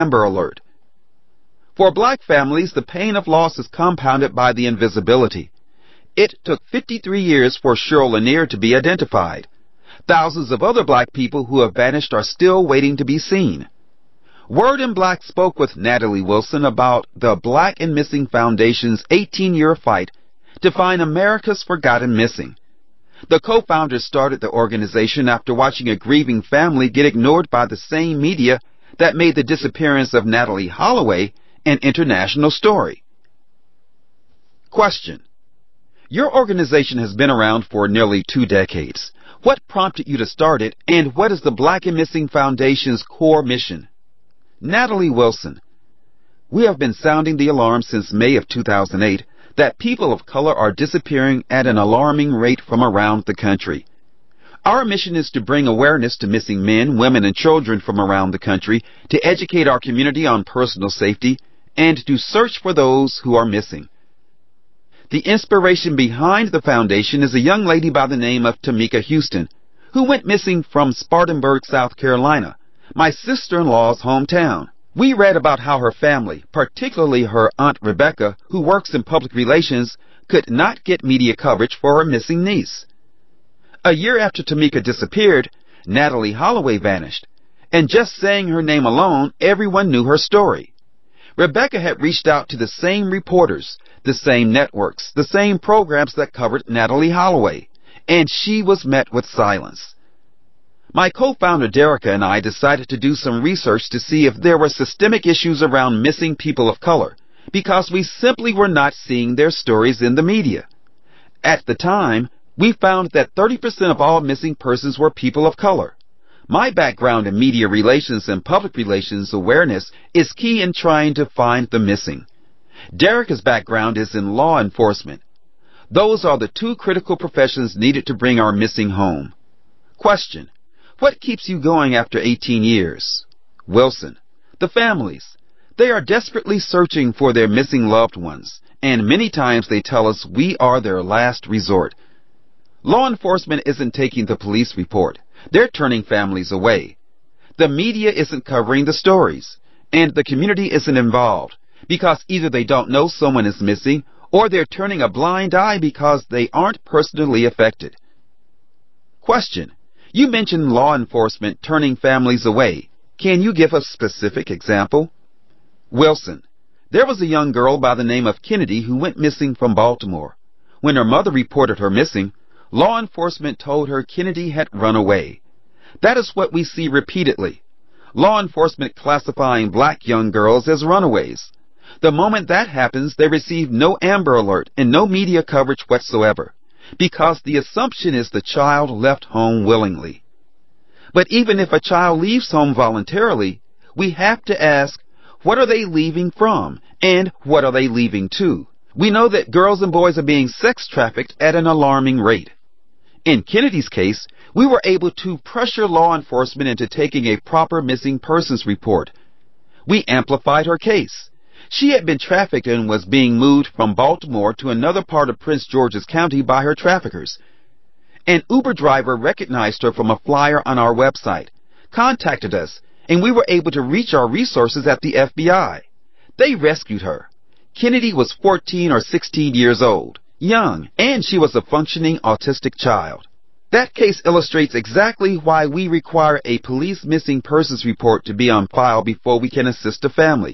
Amber Alert. For black families, the pain of loss is compounded by the invisibility. It took 53 years for Cheryl Lanier to be identified. Thousands of other black people who have vanished are still waiting to be seen. Word in Black spoke with Natalie Wilson about the Black and Missing Foundation's 18-year fight to find America's forgotten missing. The co-founders started the organization after watching a grieving family get ignored by the same media that made the disappearance of Natalie Holloway an international story. Question. Your organization has been around for nearly 2 decades. What prompted you to start it, and what is the Black and Missing Foundation's core mission? Natalie Wilson. We have been sounding the alarm since May of 2008 that people of color are disappearing at an alarming rate from around the country. Our mission is to bring awareness to missing men, women, and children from around the country, to educate our community on personal safety, and to search for those who are missing. The inspiration behind the foundation is a young lady by the name of Tamika Houston, who went missing from Spartanburg, South Carolina, my sister-in-law's hometown. We read about how her family, particularly her Aunt Rebecca, who works in public relations, could not get media coverage for her missing niece. A year after Tamika disappeared, Natalie Holloway vanished, and just saying her name alone, everyone knew her story. Rebecca had reached out to the same reporters, the same networks, the same programs that covered Natalie Holloway, and she was met with silence. My co-founder Derica and I decided to do some research to see if there were systemic issues around missing people of color, because we simply were not seeing their stories in the media. At the time, we found that 30% of all missing persons were people of color. My background in media relations and public relations awareness is key in trying to find the missing. Derica's background is in law enforcement. Those are the 2 critical professions needed to bring our missing home. Question. What keeps you going after 18 years? Wilson. The families. They are desperately searching for their missing loved ones, and many times they tell us we are their last resort. Law enforcement isn't taking the police report. They're turning families away. The media isn't covering the stories, and the community isn't involved, because either they don't know someone is missing, or they're turning a blind eye because they aren't personally affected. Question. You mentioned law enforcement turning families away. Can you give a specific example? Wilson. There was a young girl by the name of Kennedy who went missing from Baltimore. When her mother reported her missing, law enforcement told her Kennedy had run away. That is what we see repeatedly. Law enforcement classifying black young girls as runaways. The moment that happens, they receive no Amber Alert and no media coverage whatsoever, because the assumption is the child left home willingly. But even if a child leaves home voluntarily, we have to ask, what are they leaving from, and what are they leaving to? We know that girls and boys are being sex trafficked at an alarming rate. In Kennedy's case, we were able to pressure law enforcement into taking a proper missing persons report. We amplified her case. She had been trafficked and was being moved from Baltimore to another part of Prince George's County by her traffickers. An Uber driver recognized her from a flyer on our website, contacted us, and we were able to reach our resources at the FBI. They rescued her. Kennedy was 14 or 16 years old, young, and she was a functioning autistic child. That case illustrates exactly why we require a police missing persons report to be on file before we can assist a family.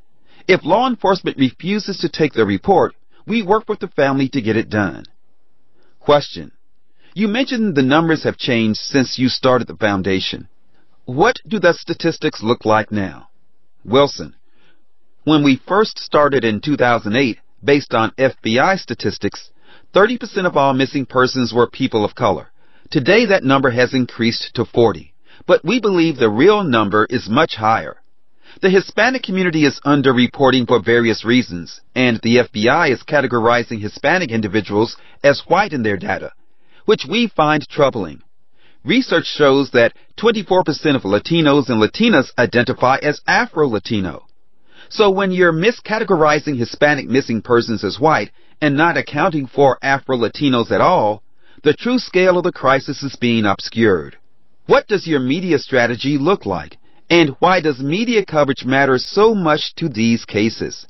If law enforcement refuses to take the report, we work with the family to get it done. Question. You mentioned the numbers have changed since you started the foundation. What do the statistics look like now? Wilson. When we first started in 2008, based on FBI statistics, 30% of all missing persons were people of color. Today that number has increased to 40%, but we believe the real number is much higher. The Hispanic community is underreporting for various reasons, and the FBI is categorizing Hispanic individuals as white in their data, which we find troubling. Research shows that 24% of Latinos and Latinas identify as Afro-Latino. So when you're miscategorizing Hispanic missing persons as white and not accounting for Afro-Latinos at all, the true scale of the crisis is being obscured. What does your media strategy look like? And why does media coverage matter so much to these cases?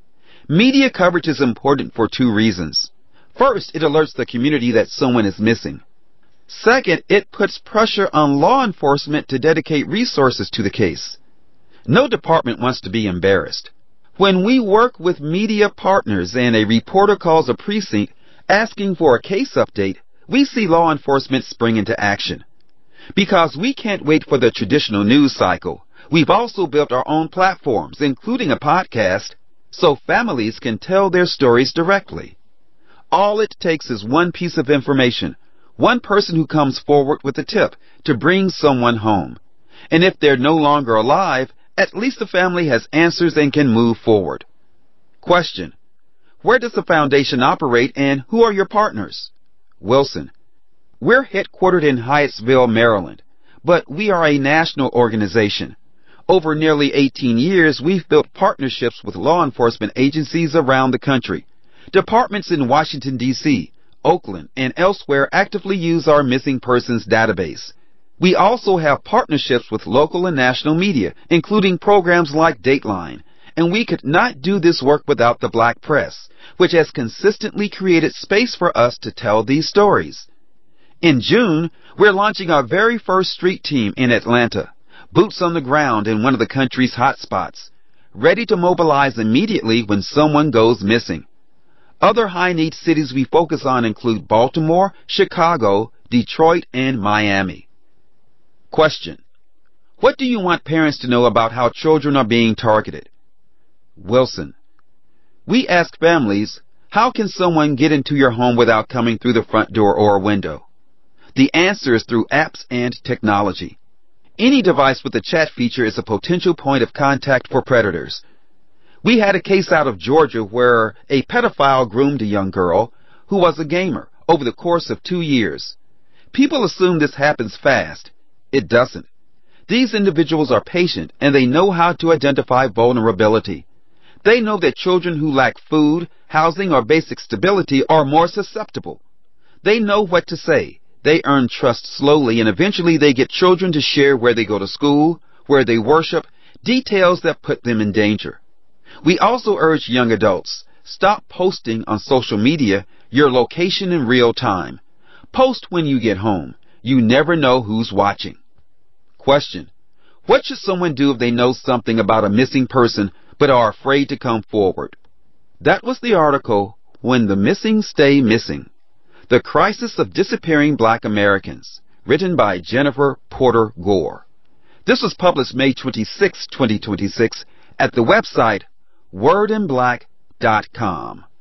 Media coverage is important for two reasons. First, it alerts the community that someone is missing. Second, it puts pressure on law enforcement to dedicate resources to the case. No department wants to be embarrassed. When we work with media partners and a reporter calls a precinct asking for a case update, we see law enforcement spring into action. Because we can't wait for the traditional news cycle, we've also built our own platforms, including a podcast, so families can tell their stories directly. All it takes is one piece of information, one person who comes forward with a tip to bring someone home. And if they're no longer alive, at least the family has answers and can move forward. Question: where does the foundation operate and who are your partners? Wilson: we're headquartered in Hyattsville, Maryland, but we are a national organization. Over nearly 18 years, we've built partnerships with law enforcement agencies around the country. Departments in Washington, D.C., Oakland, and elsewhere actively use our missing persons database. We also have partnerships with local and national media, including programs like Dateline. And we could not do this work without the black press, which has consistently created space for us to tell these stories. In June, we're launching our very first street team in Atlanta, boots on the ground in one of the country's hot spots, ready to mobilize immediately when someone goes missing. Other high-need cities we focus on include Baltimore, Chicago, Detroit, and Miami. Question: what do you want parents to know about how children are being targeted? Wilson: we ask families, how can someone get into your home without coming through the front door or window? The answer is through apps and technology. Any device with a chat feature is a potential point of contact for predators. We had a case out of Georgia where a pedophile groomed a young girl who was a gamer over the course of 2 years. People assume this happens fast. It doesn't. These individuals are patient and they know how to identify vulnerability. They know that children who lack food, housing, or basic stability are more susceptible. They know what to say. They earn trust slowly, and eventually they get children to share where they go to school, where they worship, details that put them in danger. We also urge young adults, stop posting on social media your location in real time. Post when you get home. You never know who's watching. Question: what should someone do if they know something about a missing person but are afraid to come forward? That was the article, When the Missing Stay Missing: The Crisis of Disappearing Black Americans, written by Jennifer Porter Gore. This was published May 26, 2026, at the website wordinblack.com.